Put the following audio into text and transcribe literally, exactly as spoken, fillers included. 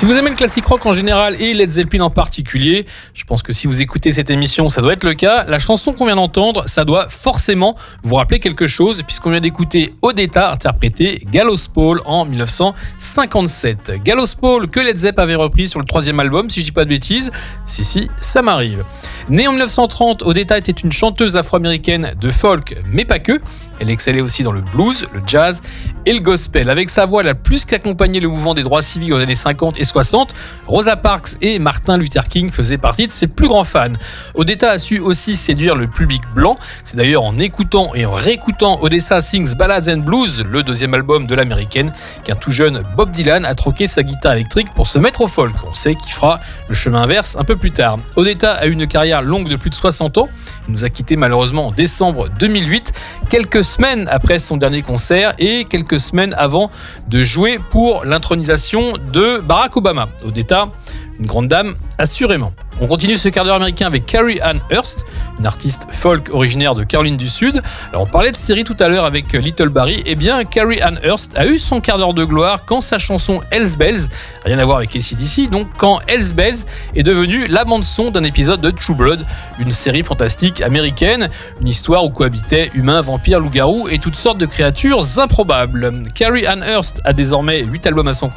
Si vous aimez le classique rock en général et Led Zeppelin en particulier, je pense que si vous écoutez cette émission, ça doit être le cas. La chanson qu'on vient d'entendre, ça doit forcément vous rappeler quelque chose, puisqu'on vient d'écouter Odetta interpréter Gallows Pole en dix-neuf cent cinquante-sept. Gallows Pole que Led Zepp avait repris sur le troisième album, si je dis pas de bêtises. Si, si, ça m'arrive. Née en dix-neuf cent trente, Odetta était une chanteuse afro-américaine de folk, mais pas que. Elle excellait aussi dans le blues, le jazz et le gospel. Avec sa voix, elle a plus qu'accompagné le mouvement des droits civiques aux années cinquante et soixante. Rosa Parks et Martin Luther King faisaient partie de ses plus grands fans. Odetta a su aussi séduire le public blanc. C'est d'ailleurs en écoutant et en réécoutant Odessa Sings Ballads and Blues, le deuxième album de l'américaine, qu'un tout jeune Bob Dylan a troqué sa guitare électrique pour se mettre au folk. On sait qu'il fera le chemin inverse un peu plus tard. Odetta a eu une carrière longue de plus de soixante ans. Elle nous a quittés malheureusement en décembre deux mille huit, quelques semaines après son dernier concert et quelques semaines avant de jouer pour l'intronisation de Barack Obama. Odetta, une grande dame, assurément. On continue ce quart d'heure américain avec Carrie Ann Hearst, une artiste folk originaire de Caroline du Sud. Alors on parlait de série tout à l'heure avec Little Barry. Eh bien, Carrie Ann Hearst a eu son quart d'heure de gloire quand sa chanson Hells Bells, rien à voir avec A C D C, donc quand Hells Bells est devenue la bande-son d'un épisode de True Blood, une série fantastique américaine, une histoire où cohabitaient humains, vampires, loups-garous et toutes sortes de créatures improbables. Carrie Ann Hearst a désormais huit albums à son compte.